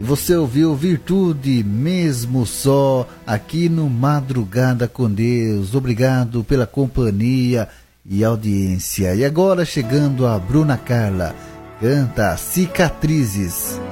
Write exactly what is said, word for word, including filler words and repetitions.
E você ouviu Virtude Mesmo Só aqui no Madrugada com Deus. Obrigado pela companhia e audiência. E agora chegando a Bruna Carla, canta Cicatrizes.